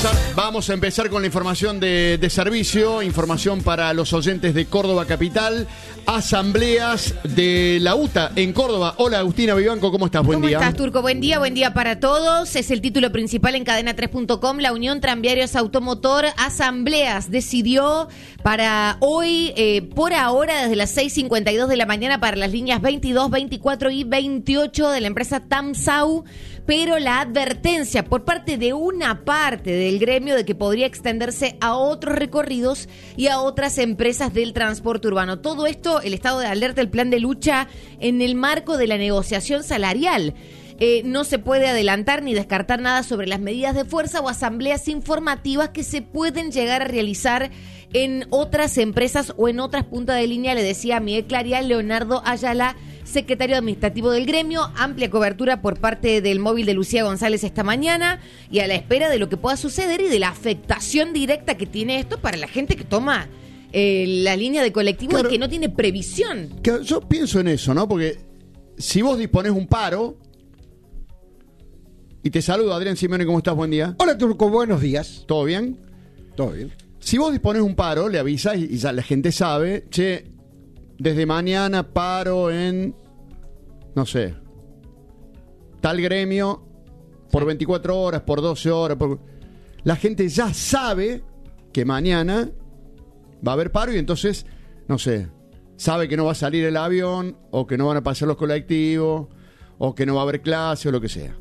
Vamos a empezar con la información de servicio, información para los oyentes de Córdoba Capital, asambleas de la UTA en Córdoba. Hola Agustina Vivanco, ¿cómo estás? Buen día. ¿Cómo estás, Turco? Buen día para todos. Es el título principal en cadena3.com. La Unión Tranviarios Automotor Asambleas decidió para hoy, por ahora, desde las 6:52 de la mañana para las líneas 22, 24 y 28 de la empresa Tamsau, pero la advertencia por parte de una parte del gremio de que podría extenderse a otros recorridos y a otras empresas del transporte urbano. Todo esto, el estado de alerta, el plan de lucha en el marco de la negociación salarial. No se puede adelantar ni descartar nada sobre las medidas de fuerza o asambleas informativas que se pueden llegar a realizar en otras empresas o en otras puntas de línea, le decía Miguel Clarial. Leonardo Ayala, secretario administrativo del gremio. Amplia cobertura por parte del móvil de Lucía González esta mañana y a la espera de lo que pueda suceder y de la afectación directa que tiene esto para la gente que toma la línea de colectivo, claro, y que no tiene previsión. Claro, yo pienso en eso, ¿no? Porque si vos disponés un paro, y te saludo, Adrián Simeone, ¿cómo estás? Buen día. Hola, Turco, buenos días. ¿Todo bien? Todo bien. Si vos disponés un paro, le avisás y ya la gente sabe, che, desde mañana paro en, no sé, tal gremio por 24 horas, por 12 horas. La gente ya sabe que mañana va a haber paro y entonces, no sé, sabe que no va a salir el avión o que no van a pasar los colectivos o que no va a haber clase o lo que sea.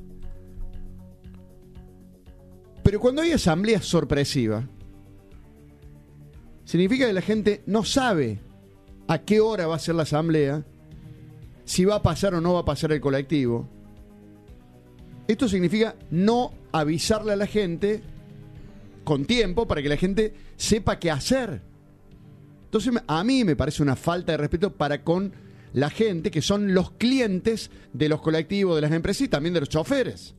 Pero cuando hay asambleas sorpresivas, significa que la gente no sabe a qué hora va a ser la asamblea, si va a pasar o no va a pasar el colectivo. Esto significa no avisarle a la gente con tiempo para que la gente sepa qué hacer. Entonces, a mí me parece una falta de respeto para con la gente que son los clientes de los colectivos, de las empresas y también de los choferes.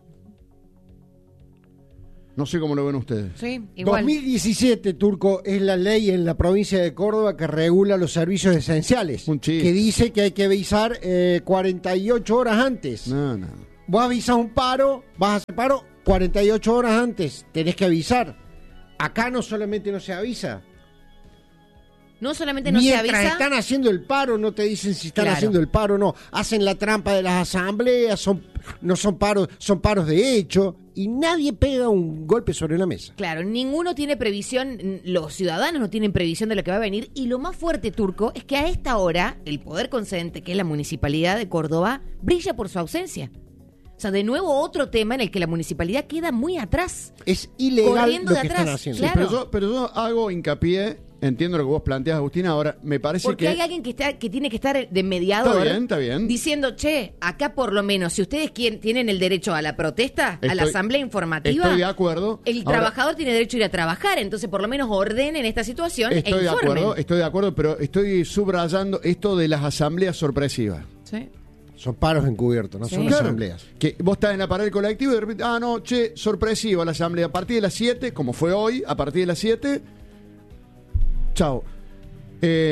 No sé cómo lo ven ustedes. Sí, igual. 2017, Turco, es la ley en la provincia de Córdoba que regula los servicios esenciales. Que dice que hay que avisar 48 horas antes. No. Vos avisas un paro, vas a hacer paro 48 horas antes. Tenés que avisar. Acá no solamente no se avisa. No solamente no se avisa. Mientras están haciendo el paro, no te dicen si están Claro. haciendo el paro o no. Hacen la trampa de las asambleas, no son paros, son paros de hecho. Y nadie pega un golpe sobre la mesa. Claro, ninguno tiene previsión, los ciudadanos no tienen previsión de lo que va a venir. Y lo más fuerte, Turco, es que a esta hora el poder concedente, que es la Municipalidad de Córdoba, brilla por su ausencia. O sea, de nuevo otro tema en el que la municipalidad queda muy atrás. Es ilegal corriendo lo de que atrás. están haciendo. Claro. Sí, pero yo hago hincapié, entiendo lo que vos planteas, Agustina, ahora me parece Porque que... hay alguien que tiene que estar de mediador. Está bien. Diciendo, che, acá por lo menos, si ustedes tienen el derecho a la protesta, a la asamblea informativa... Estoy de acuerdo. El trabajador tiene derecho a ir a trabajar, entonces por lo menos ordenen esta situación e informen. Estoy de acuerdo, pero estoy subrayando esto de las asambleas sorpresivas. Sí. Son paros encubiertos, no son asambleas. Que vos estás en la parada del colectivo y de repente, sorpresiva la asamblea. A partir de las 7, como fue hoy, a partir de las 7, chao.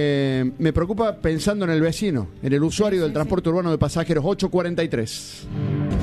Me preocupa pensando en el vecino, en el usuario del transporte urbano de pasajeros, 8:43.